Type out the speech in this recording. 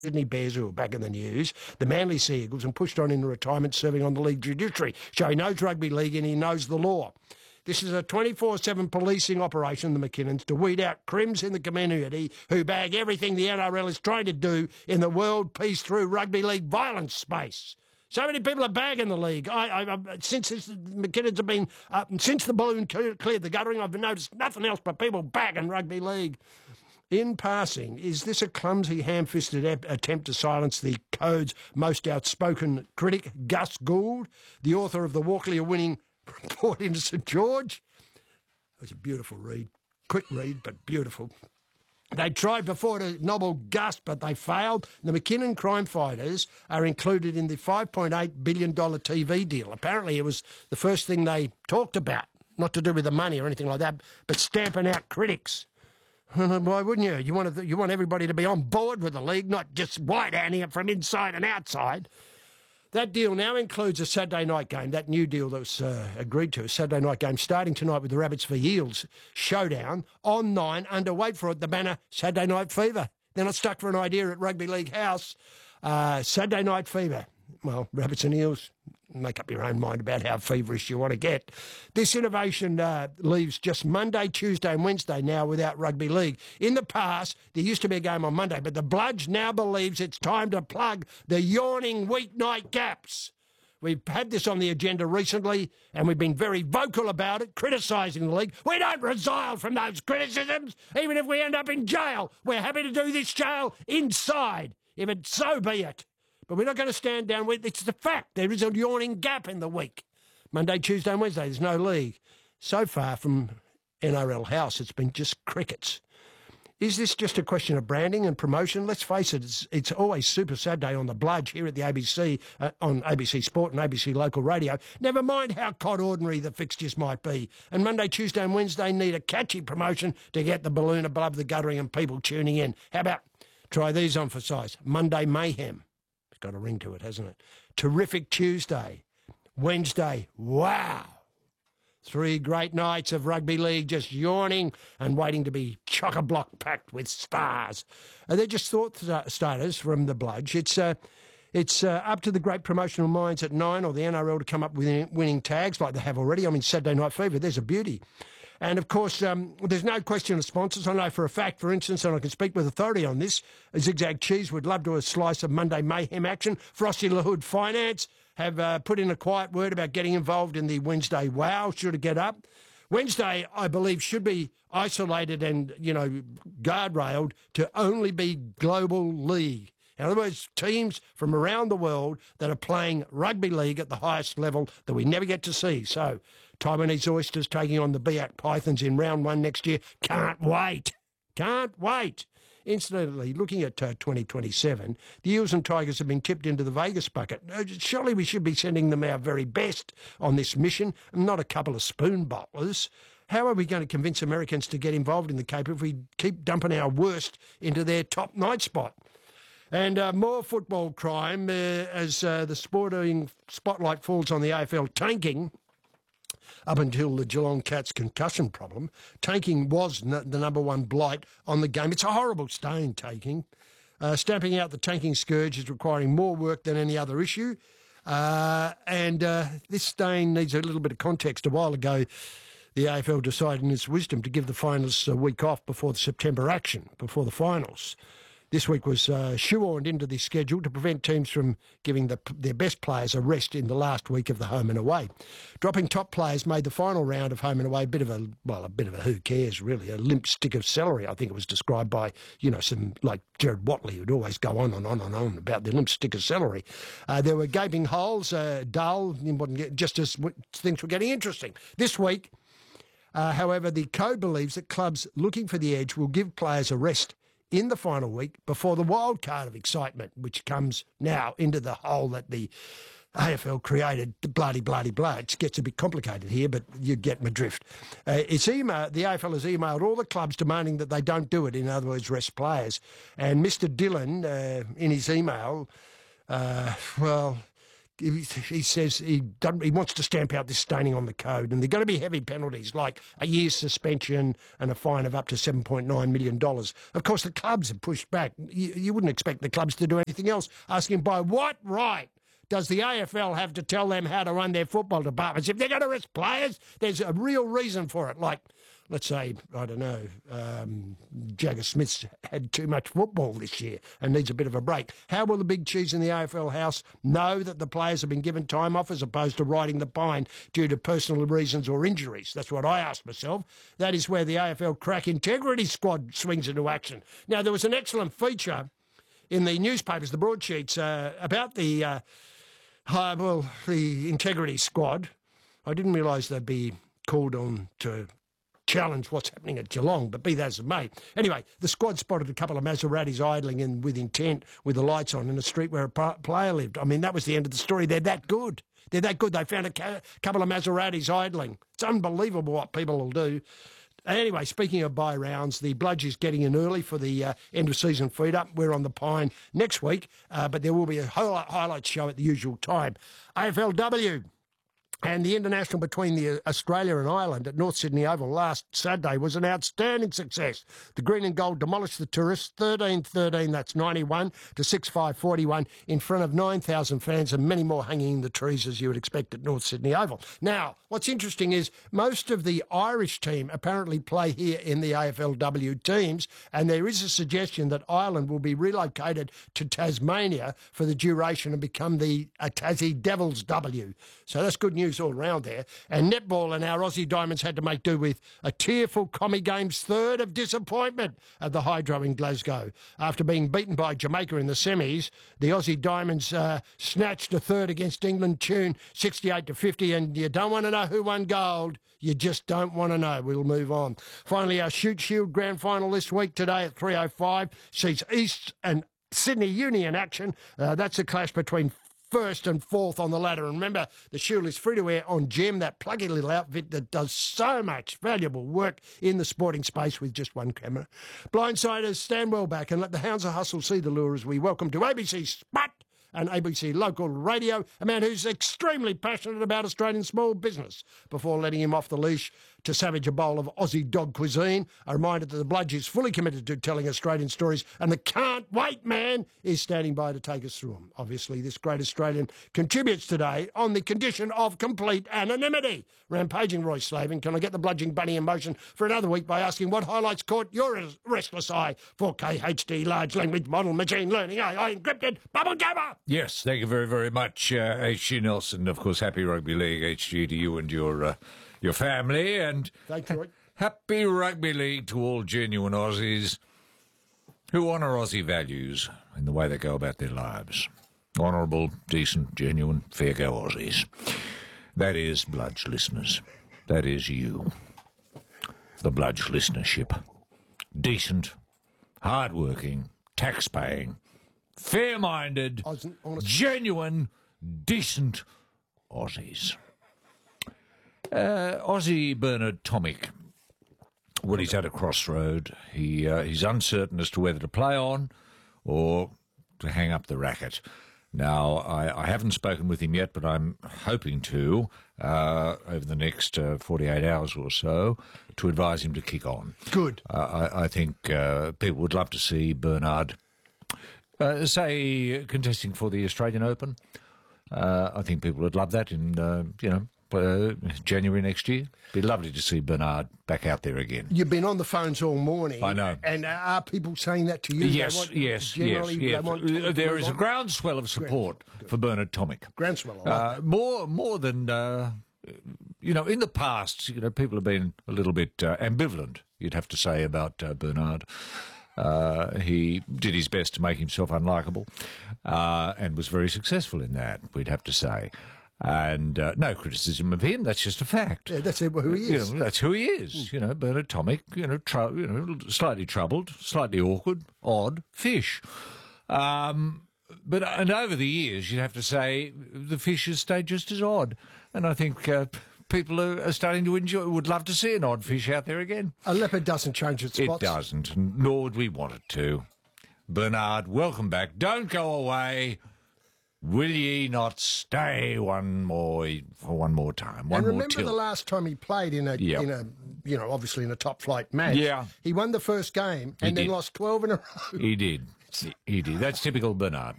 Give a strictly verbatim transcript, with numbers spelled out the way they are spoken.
Sydney Bears, who are back in the news, the Manly Sea Eagles, and pushed on into retirement serving on the league judiciary. So he knows rugby league and he knows the law. This is a twenty-four seven policing operation, the McKinnons, to weed out crims in the community who bag everything the N R L is trying to do in the world peace through rugby league violence space. So many people are bagging the league. I, I, I, since this, McKinnons have been, uh, since the balloon cleared the guttering, I've noticed nothing else but people bagging rugby league. In passing, is this a clumsy, ham-fisted ap- attempt to silence the Code's most outspoken critic, Gus Gould, the author of the Walkley-winning report into St George? It was a beautiful read. Quick read, but beautiful. They tried before to nobble Gus, but they failed. The McKinnon crime fighters are included in the five point eight billion dollars T V deal. Apparently it was the first thing they talked about, not to do with the money or anything like that, but stamping out critics. Why wouldn't you? You want, to, you want everybody to be on board with the league, not just white-handing it from inside and outside. That deal now includes a Saturday night game, that new deal that was uh, agreed to, a Saturday night game starting tonight with the Rabbits v Eels showdown on nine, under, wait for it, the banner Saturday Night Fever. They're not stuck for an idea at Rugby League House. Uh, Saturday Night Fever. Well, Rabbits and Eels, make up your own mind about how feverish you want to get. This innovation uh, leaves just Monday, Tuesday and Wednesday now without rugby league. In the past, there used to be a game on Monday, but the Bludge now believes it's time to plug the yawning weeknight gaps. We've had this on the agenda recently, and we've been very vocal about it, criticising the league. We don't resile from those criticisms, even if we end up in jail. We're happy to do this jail inside, if it so be it. But we're not going to stand down with it's the fact. There is a yawning gap in the week. Monday, Tuesday and Wednesday, there's no league. So far from N R L House, it's been just crickets. Is this just a question of branding and promotion? Let's face it, it's, it's always Super Saturday on the Bludge here at the A B C, uh, on A B C Sport and A B C Local Radio. Never mind how cod ordinary the fixtures might be. And Monday, Tuesday and Wednesday need a catchy promotion to get the balloon above the guttering and people tuning in. How about, try these on for size, Monday Mayhem. Got a ring to it, hasn't it? Terrific Tuesday. Wednesday, wow. Three great nights of rugby league just yawning and waiting to be chock-a-block packed with stars. And they're just thought starters from the Bludge. It's uh, it's uh, up to the great promotional minds at Nine or the N R L to come up with winning tags like they have already. I mean, Saturday Night Fever, there's a beauty. And, of course, um, there's no question of sponsors. I know for a fact, for instance, and I can speak with authority on this, Zigzag Cheese would love to a slice of Monday Mayhem action. Frosty LaHood Finance have uh, put in a quiet word about getting involved in the Wednesday Wow, should it get up. Wednesday, I believe, should be isolated and, you know, guardrailed to only be global league. In other words, teams from around the world that are playing rugby league at the highest level that we never get to see. So, Taiwanese Oysters taking on the Biak Pythons in round one next year. Can't wait. Can't wait. Incidentally, looking at uh, twenty twenty-seven, the Eels and Tigers have been tipped into the Vegas bucket. Uh, surely we should be sending them our very best on this mission, not a couple of spoon bottlers. How are we going to convince Americans to get involved in the Cape if we keep dumping our worst into their top night spot? And uh, more football crime uh, as uh, the sporting spotlight falls on the A F L tanking. Up until the Geelong Cats concussion problem, tanking was n- the number one blight on the game. It's a horrible stain, taking. Uh, stamping out the tanking scourge is requiring more work than any other issue. Uh, and uh, this stain needs a little bit of context. A while ago, the A F L decided in its wisdom to give the finalists a week off before the September action, before the finals. This week was uh, shoehorned into the schedule to prevent teams from giving the, their best players a rest in the last week of the home and away. Dropping top players made the final round of home and away a bit of a, well, a bit of a who cares, really, a limp stick of celery, I think it was described by, you know, some, like Gerard Watley, who'd always go on and on and on about the limp stick of celery. Uh, there were gaping holes, uh, dull, just as things were getting interesting. This week, uh, however, the code believes that clubs looking for the edge will give players a rest in the final week before the wild card of excitement, which comes now into the hole that the A F L created, bloody, bloody, bloody. It gets a bit complicated here, but you get my drift. Uh, it's email, the A F L has emailed all the clubs demanding that they don't do it, in other words, rest players. And Mister Dillon, uh, in his email, uh, well, he, he says he doesn't, he wants to stamp out this staining on the code, and there are going to be heavy penalties like a year's suspension and a fine of up to seven point nine million dollars. Of course, the clubs have pushed back. You, you wouldn't expect the clubs to do anything else, asking by what right does the A F L have to tell them how to run their football departments? If they're going to risk players, there's a real reason for it. Like, let's say, I don't know, um, Jagger Smith's had too much football this year and needs a bit of a break. How will the big cheese in the A F L house know that the players have been given time off as opposed to riding the pine due to personal reasons or injuries? That's what I asked myself. That is where the A F L crack integrity squad swings into action. Now, there was an excellent feature in the newspapers, the broadsheets, uh, about the... Uh, Uh, well, the integrity squad. I didn't realise they'd be called on to challenge what's happening at Geelong, but be that as it may. Anyway, the squad spotted a couple of Maseratis idling in with intent with the lights on in a street where a player lived. I mean, that was the end of the story. They're that good. They're that good. They found a ca- couple of Maseratis idling. It's unbelievable what people will do. Anyway, speaking of bye rounds, the Bludge is getting in early for the uh, end-of-season feed-up. We're on the Pine next week, uh, but there will be a highlight, highlight show at the usual time. A F L W and the international between the Australia and Ireland at North Sydney Oval last Saturday was an outstanding success. The green and gold demolished the tourists, thirteen thirteen, that's ninety-one, to six five forty-one, in front of nine thousand fans and many more hanging in the trees, as you would expect at North Sydney Oval. Now, what's interesting is most of the Irish team apparently play here in the A F L W teams, and there is a suggestion that Ireland will be relocated to Tasmania for the duration and become the uh, Tassie Devils W. So that's good news all round there. And netball and our Aussie Diamonds had to make do with a tearful Commie Games third of disappointment at the Hydro in Glasgow. After being beaten by Jamaica in the semis, the Aussie Diamonds uh, snatched a third against England, tune sixty-eight to fifty, and you don't want to know who won gold. You just don't want to know. We'll move on. Finally, our Shoot Shield grand final this week today at three oh five sees East and Sydney Uni in action. Uh, that's a clash between first and fourth on the ladder. And remember, the Shield is free to air on Gem, that pluggy little outfit that does so much valuable work in the sporting space with just one camera. Blindsiders, stand well back and let the hounds of hustle see the lure as we welcome to A B C Spot and A B C Local Radio, a man who's extremely passionate about Australian small business. Before letting him off the leash to savage a bowl of Aussie dog cuisine, a reminder that the Bludge is fully committed to telling Australian stories, and the can't wait man is standing by to take us through them. Obviously, this great Australian contributes today on the condition of complete anonymity. Rampaging Roy Slavin, can I get the bludging bunny in motion for another week by asking what highlights caught your restless eye for K H D large language model machine learning A I encrypted bubble jammer? Yes, thank you very, very much, uh, H G Nelson. Of course, happy Rugby League, H G, to you and your uh, your family. And Thank you. Happy Rugby League to all genuine Aussies who honour Aussie values in the way they go about their lives. Honourable, decent, genuine, fair-go Aussies. That is Bludge listeners. That is you. The Bludge listenership. Decent, hard-working, tax-paying, fair-minded, genuine, decent Aussies. Uh, Aussie Bernard Tomic. Well, he's at a crossroad. He uh, he's uncertain as to whether to play on or to hang up the racket. Now, I, I haven't spoken with him yet, but I'm hoping to uh, over the next uh, forty-eight hours or so to advise him to kick on. Good. Uh, I, I think uh, people would love to see Bernard, uh, say, contesting for the Australian Open. Uh, I think people would love that in, uh, you know, Uh, January next year. Be lovely to see Bernard back out there again. You've been on the phones all morning. I know. And uh, are people saying that to you? Yes, want, yes, yes. yes. Uh, there is a groundswell of support Good. for Bernard Tomic. Groundswell. I like uh, more, more than uh, you know. In the past, you know, people have been a little bit uh, ambivalent. You'd have to say about uh, Bernard. Uh, he did his best to make himself unlikable, uh, and was very successful in that. We'd have to say. And uh, no criticism of him. That's just a fact. Yeah, that's who he is. You know, that's who he is. Mm. You know, Bernard Tomic. You know, tr- you know, slightly troubled, slightly awkward, odd fish. Um, but and over the years, you'd have to say the fish has stayed just as odd. And I think uh, people are, are starting to enjoy. Would love to see an odd fish out there again. A leopard doesn't change its spots. It doesn't, nor would we want it to. Bernard, welcome back. Don't go away. Will ye not stay one more for one more time? One and more remember till. the last time he played in a, Yep. in a, you know, obviously in a top flight match. Yeah. He won the first game and then did. lost twelve in a row. He did. He did. That's typical Bernard.